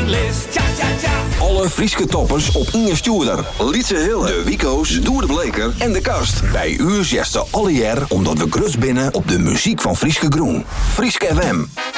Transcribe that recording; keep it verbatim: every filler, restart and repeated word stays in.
bucketlist. Tja, tja, tja. Alle Frieske toppers op Inge Stuurder, Lietse Hille, de Wico's, Doer de Bleker en de Kast. Bij u zegt ze alle jaar omdat we grus binnen op de muziek van Frieske Groen. Frieske F M.